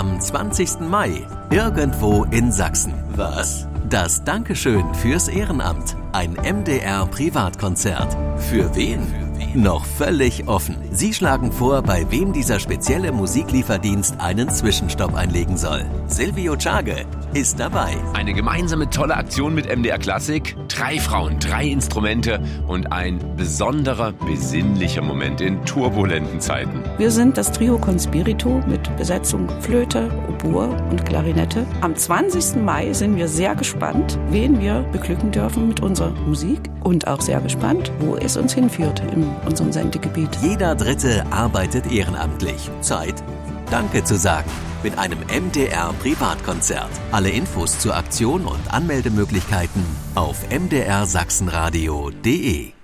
am 20. Mai, irgendwo in Sachsen. Was? Das Dankeschön fürs Ehrenamt. Ein MDR-Privatkonzert. Für wen? Noch völlig offen. Sie schlagen vor, bei wem dieser spezielle Musiklieferdienst einen Zwischenstopp einlegen soll. Silvio Czage ist dabei. Eine gemeinsame tolle Aktion mit MDR Klassik. 3 Frauen, 3 Instrumente und ein besonderer, besinnlicher Moment in turbulenten Zeiten. Wir sind das Trio Conspirito mit Besetzung Flöte, Oboe und Klarinette. Am 20. Mai sind wir sehr gespannt, wen wir beglücken dürfen mit unserer Musik und auch sehr gespannt, wo es uns hinführt in unserem Sendegebiet. Jeder Dritte arbeitet ehrenamtlich. Zeit, Danke zu sagen. Mit einem MDR-Privatkonzert. Alle Infos zur Aktion und Anmeldemöglichkeiten auf mdrsachsenradio.de.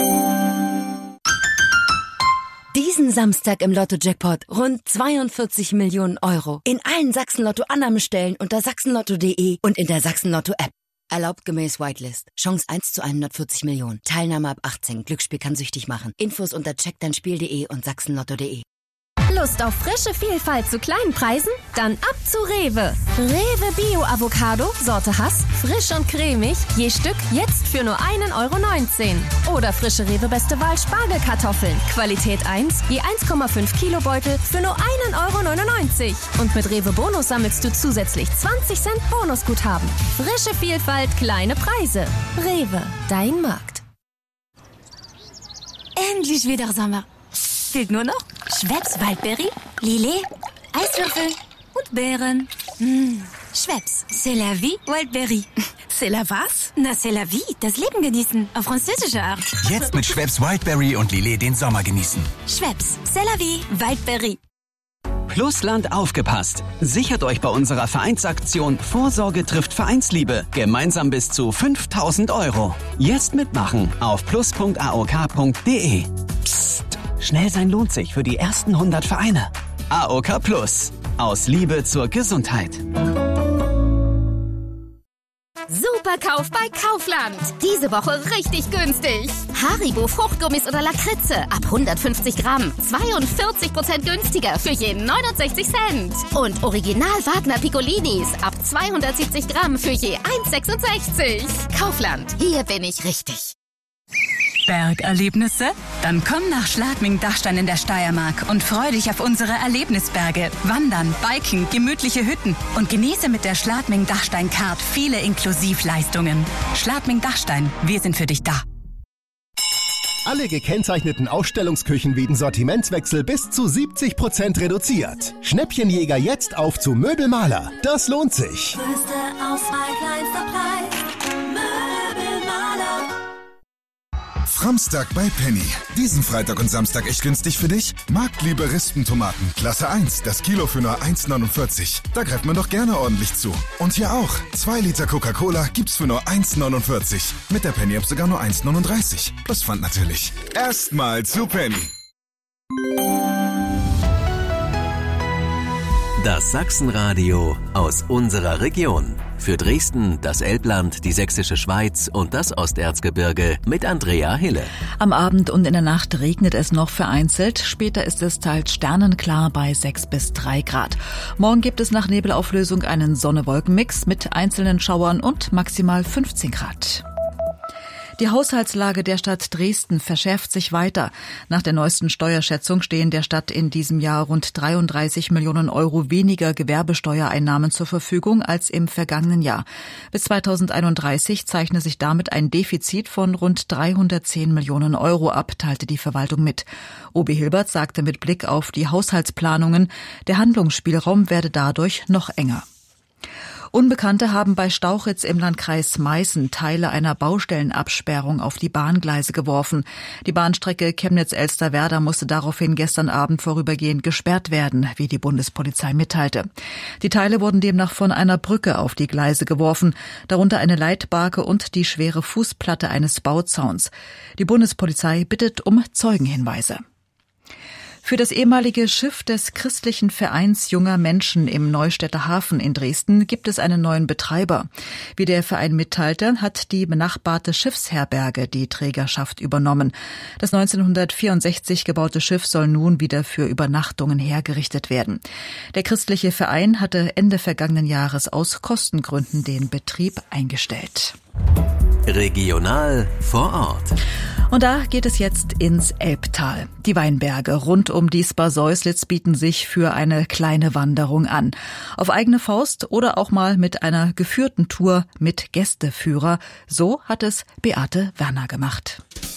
Diesen Samstag im Lotto-Jackpot rund 42 Millionen Euro. In allen Sachsen-Lotto-Annahmestellen unter sachsenlotto.de und in der Sachsen-Lotto-App. Erlaubt gemäß Whitelist. Chance 1 zu 140 Millionen. Teilnahme ab 18. Glücksspiel kann süchtig machen. Infos unter checkdeinspiel.de und sachsenlotto.de. Lust auf frische Vielfalt zu kleinen Preisen? Dann ab zu Rewe. Rewe Bio Avocado, Sorte Hass, frisch und cremig, je Stück jetzt für nur 1,19 €. Oder frische Rewe Beste Wahl Spargelkartoffeln, Qualität 1, je 1,5 Kilo Beutel für nur 1,99 €. Und mit Rewe Bonus sammelst du zusätzlich 20 Cent Bonusguthaben. Frische Vielfalt, kleine Preise. Rewe, dein Markt. Endlich wieder Sommer. Fehlt nur noch Schweppes Waldberry, Lillet, Eiswürfel und Beeren. Schweppes, c'est la vie, Waldberry. C'est la was? Na, c'est la vie, das Leben genießen, auf französische Art. Jetzt mit Schweppes Wildberry und Lillet den Sommer genießen. Schweppes, c'est la vie, Waldberry. Plusland aufgepasst. Sichert euch bei unserer Vereinsaktion Vorsorge trifft Vereinsliebe. Gemeinsam bis zu 5.000 €. Jetzt mitmachen auf plus.aok.de. Psst. Schnell sein lohnt sich für die ersten 100 Vereine. AOK Plus. Aus Liebe zur Gesundheit. Superkauf bei Kaufland. Diese Woche richtig günstig. Haribo Fruchtgummis oder Lakritze ab 150 Gramm. 42% günstiger für je 69 Cent. Und Original Wagner Piccolinis ab 270 Gramm für je 1,66. Kaufland, hier bin ich richtig. Bergerlebnisse? Dann komm nach Schladming-Dachstein in der Steiermark und freu dich auf unsere Erlebnisberge. Wandern, Biken, gemütliche Hütten und genieße mit der Schladming-Dachstein-Card viele Inklusivleistungen. Schladming-Dachstein, wir sind für dich da. Alle gekennzeichneten Ausstellungsküchen wegen Sortimentswechsel bis zu 70% reduziert. Schnäppchenjäger jetzt auf zu Möbelmaler. Das lohnt sich. Größte Auswahl, kleinster Preis. Möbelmaler. Framstag bei Penny. Diesen Freitag und Samstag echt günstig für dich? Marktliebe Rispentomaten, Klasse 1, das Kilo für nur 1,49. Da greift man doch gerne ordentlich zu. Und hier auch, 2 Liter Coca-Cola gibt's für nur 1,49. Mit der Penny-App sogar nur 1,39. Plus Pfand natürlich. Erstmal zu Penny. Das Sachsenradio aus unserer Region. Für Dresden, das Elbland, die Sächsische Schweiz und das Osterzgebirge mit Andrea Hille. Am Abend und in der Nacht regnet es noch vereinzelt. Später ist es teils sternenklar bei 6 bis 3 Grad. Morgen gibt es nach Nebelauflösung einen Sonne-Wolken-Mix mit einzelnen Schauern und maximal 15 Grad. Die Haushaltslage der Stadt Dresden verschärft sich weiter. Nach der neuesten Steuerschätzung stehen der Stadt in diesem Jahr rund 33 Millionen € weniger Gewerbesteuereinnahmen zur Verfügung als im vergangenen Jahr. Bis 2031 zeichne sich damit ein Defizit von rund 310 Millionen € ab, teilte die Verwaltung mit. Obi Hilbert sagte mit Blick auf die Haushaltsplanungen, der Handlungsspielraum werde dadurch noch enger. Unbekannte haben bei Stauchitz im Landkreis Meißen Teile einer Baustellenabsperrung auf die Bahngleise geworfen. Die Bahnstrecke Chemnitz-Elsterwerda musste daraufhin gestern Abend vorübergehend gesperrt werden, wie die Bundespolizei mitteilte. Die Teile wurden demnach von einer Brücke auf die Gleise geworfen, darunter eine Leitbarke und die schwere Fußplatte eines Bauzauns. Die Bundespolizei bittet um Zeugenhinweise. Für das ehemalige Schiff des Christlichen Vereins junger Menschen im Neustädter Hafen in Dresden gibt es einen neuen Betreiber. Wie der Verein mitteilte, hat die benachbarte Schiffsherberge die Trägerschaft übernommen. Das 1964 gebaute Schiff soll nun wieder für Übernachtungen hergerichtet werden. Der christliche Verein hatte Ende vergangenen Jahres aus Kostengründen den Betrieb eingestellt. Regional vor Ort. Und da geht es jetzt ins Elbtal. Die Weinberge rund um Diesbar-Säuslitz bieten sich für eine kleine Wanderung an. Auf eigene Faust oder auch mal mit einer geführten Tour mit Gästeführer. So hat es Beate Werner gemacht.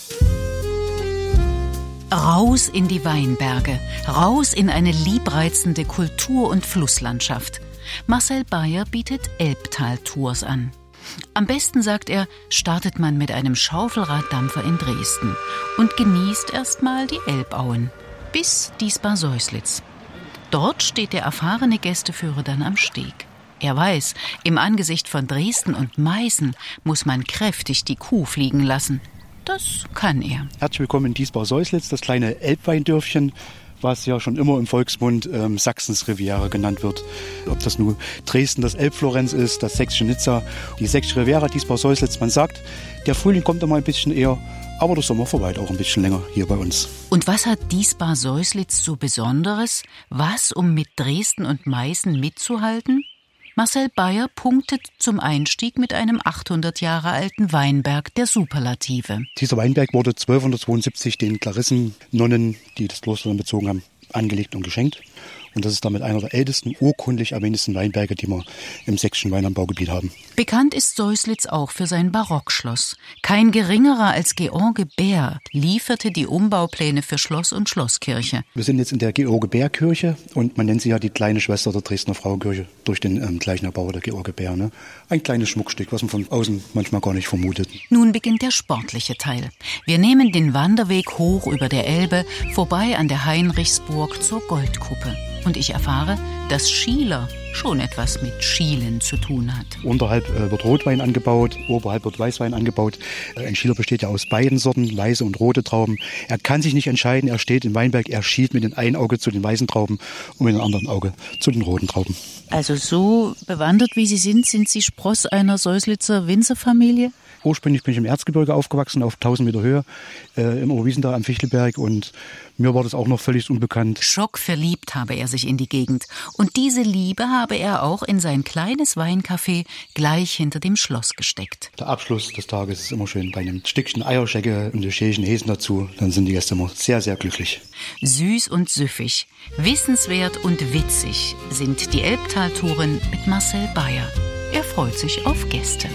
Raus in die Weinberge, raus in eine liebreizende Kultur- und Flusslandschaft. Marcel Bayer bietet Elbtal-Tours an. Am besten, sagt er, startet man mit einem Schaufelraddampfer in Dresden und genießt erstmal die Elbauen bis Diesbar-Säuslitz. Dort steht der erfahrene Gästeführer dann am Steg. Er weiß, im Angesicht von Dresden und Meißen muss man kräftig die Kuh fliegen lassen. Das kann er. Herzlich willkommen in Diesbar-Säuslitz, das kleine Elbweindörfchen, was ja schon immer im Volksmund Sachsens Riviera genannt wird. Ob das nun Dresden, das Elbflorenz ist, das sächsische Nizza, die sächsische Riviera, Diesbar-Säuslitz. Man sagt, der Frühling kommt immer ein bisschen eher, aber der Sommer verweilt auch ein bisschen länger hier bei uns. Und was hat Diesbar-Säuslitz so Besonderes? Was, um mit Dresden und Meißen mitzuhalten? Marcel Bayer punktet zum Einstieg mit einem 800 Jahre alten Weinberg der Superlative. Dieser Weinberg wurde 1272 den Klarissennonnen, die das Kloster dann bezogen haben, angelegt und geschenkt. Und das ist damit einer der ältesten urkundlich erwähntesten Weinberge, die wir im sächsischen Weinanbaugebiet haben. Bekannt ist Säuslitz auch für sein Barockschloss. Kein geringerer als George Bär lieferte die Umbaupläne für Schloss und Schlosskirche. Wir sind jetzt in der George Bär Kirche und man nennt sie ja die kleine Schwester der Dresdner Frauenkirche durch den gleichen Erbauer der George Bär. Ne? Ein kleines Schmuckstück, was man von außen manchmal gar nicht vermutet. Nun beginnt der sportliche Teil. Wir nehmen den Wanderweg hoch über der Elbe, vorbei an der Heinrichsburg zur Goldkuppe. Und ich erfahre, dass Schieler schon etwas mit Schielen zu tun hat. Unterhalb wird Rotwein angebaut, oberhalb wird Weißwein angebaut. Ein Schieler besteht ja aus beiden Sorten, weiße und rote Trauben. Er kann sich nicht entscheiden, er steht im Weinberg, er schielt mit dem einen Auge zu den weißen Trauben und mit dem anderen Auge zu den roten Trauben. Also so bewandert wie Sie sind Sie Spross einer Säuslitzer Winzerfamilie? Ursprünglich bin ich im Erzgebirge aufgewachsen, auf 1000 Meter Höhe, im Oberwiesenthal am Fichtelberg, und mir war das auch noch völlig unbekannt. Schockverliebt habe er sich in die Gegend. Und diese Liebe habe er auch in sein kleines Weincafé gleich hinter dem Schloss gesteckt. Der Abschluss des Tages ist immer schön bei einem Stückchen Eierschecke und schälchen Häsen dazu. Dann sind die Gäste immer sehr, sehr glücklich. Süß und süffig, wissenswert und witzig sind die Elbtal-Touren mit Marcel Bayer. Er freut sich auf Gäste.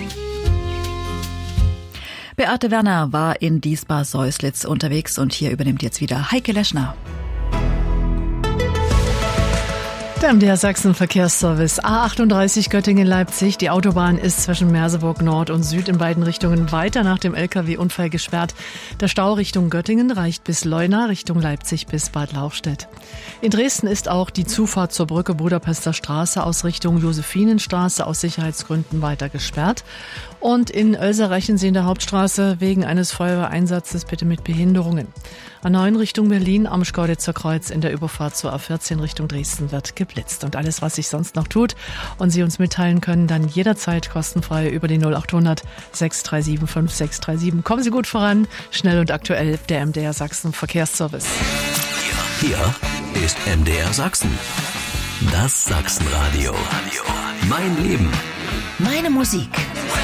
Beate Werner war in Diesbar-Säuslitz unterwegs und hier übernimmt jetzt wieder Heike Leschner. Der MDR Sachsen Verkehrsservice A38 Göttingen-Leipzig. Die Autobahn ist zwischen Merseburg Nord und Süd in beiden Richtungen weiter nach dem LKW-Unfall gesperrt. Der Stau Richtung Göttingen reicht bis Leuna, Richtung Leipzig bis Bad Lauchstädt. In Dresden ist auch die Zufahrt zur Brücke Budapester Straße aus Richtung Josephinenstraße aus Sicherheitsgründen weiter gesperrt. Und in Oelser-Rechensee in der Hauptstraße wegen eines Feuerwehreinsatzes bitte mit Behinderungen. A9 Richtung Berlin am Schkauditzer Kreuz in der Überfahrt zur A14 Richtung Dresden wird geblitzt. Und alles, was sich sonst noch tut und Sie uns mitteilen können, dann jederzeit kostenfrei über die 0800 637 5637. Kommen Sie gut voran, schnell und aktuell, der MDR Sachsen Verkehrsservice. Hier ist MDR Sachsen. Das Sachsenradio. Mein Leben. Meine Musik.